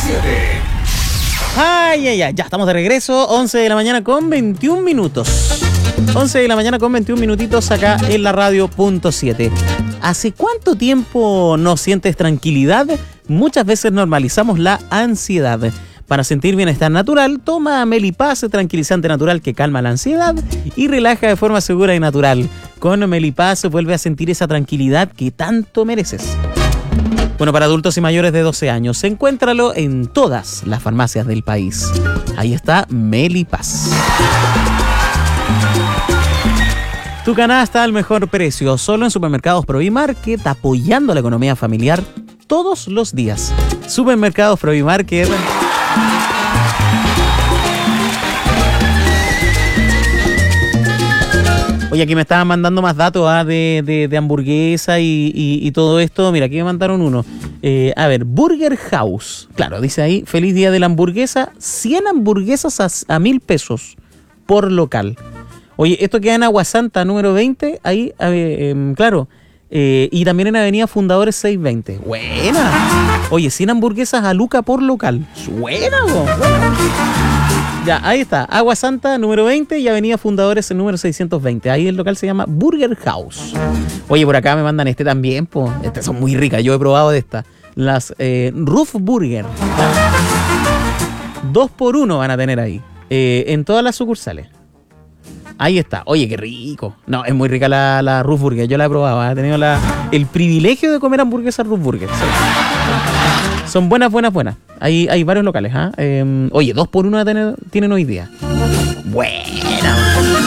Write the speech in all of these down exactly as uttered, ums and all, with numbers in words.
siete. Ay, ay, ay, ya estamos de regreso, once de la mañana con veintiún minutos. once de la mañana con veintiún minutitos acá en la radio punto siete. ¿Hace cuánto tiempo no sientes tranquilidad? Muchas veces normalizamos la ansiedad. Para sentir bienestar natural, toma Melipaz, tranquilizante natural que calma la ansiedad y relaja de forma segura y natural. Con Melipaz vuelve a sentir esa tranquilidad que tanto mereces. Bueno, para adultos y mayores de doce años, encuéntralo en todas las farmacias del país. Ahí está Melipaz. Tu canasta al mejor precio, solo en Supermercados Provimarket, apoyando la economía familiar todos los días. Supermercados Provimarket. Oye, aquí me estaban mandando más datos ¿ah? de, de, de hamburguesa y, y, y todo esto. Mira, aquí me mandaron uno. Eh, a ver, Burger House. Claro, dice ahí, feliz día de la hamburguesa. cien hamburguesas a, a mil pesos por local. Oye, esto queda en Aguasanta, número veinte. Ahí, eh, eh, claro. Eh, y también en Avenida Fundadores seiscientos veinte. Buena. Oye, cien hamburguesas a Luca por local. Buena, bo. Ya, ahí está. Agua Santa, número veinte y Avenida Fundadores, el número seiscientos veinte. Ahí el local se llama Burger House. Oye, por acá me mandan este también, po. Estas son muy ricas. Yo he probado de estas. Las eh, Roof Burger. Dos por uno van a tener ahí. Eh, en todas las sucursales. Ahí está. Oye, qué rico. No, es muy rica la, la Roof Burger. Yo la he probado. He tenido la, el privilegio de comer hamburguesas Roof Burger. Sí. Son buenas, buenas, buenas. Hay, hay varios locales. ¿eh? Eh, oye, dos por uno tener, tienen hoy día. Buena.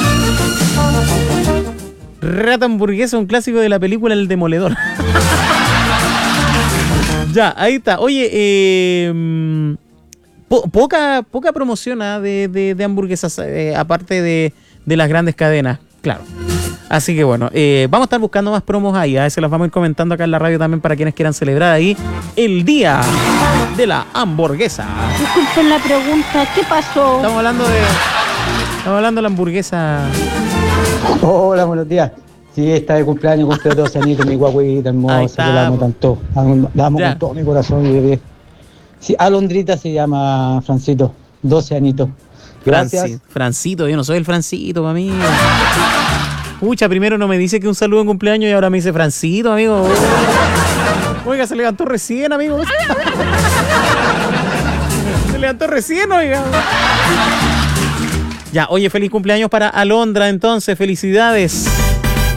Rata hamburguesa, un clásico de la película El Demoledor. Ya, ahí está. Oye, eh, po, poca, poca promoción ¿eh? de, de, de hamburguesas, eh, aparte de... de las grandes cadenas, claro. Así que bueno, eh, vamos a estar buscando más promos ahí. A veces las vamos a ir comentando acá en la radio también para quienes quieran celebrar ahí el día de la hamburguesa. Disculpen la pregunta, ¿qué pasó? Estamos hablando de... Estamos hablando de la hamburguesa. Hola, buenos días. Sí, está de cumpleaños, cumple doce añitos, mi guaguita hermosa, que la amo tanto. La amo con todo mi corazón, mi bebé. Sí, Alondrita se llama Francito, doce añitos. Gracias. Franci, Francito, yo no soy el Francito, para mí. Pucha, primero no me dice que un saludo en cumpleaños y ahora me dice Francito, amigo. Oiga, se levantó recién, amigo. Se levantó recién, oiga. Ya, oye, feliz cumpleaños para Alondra, entonces, felicidades.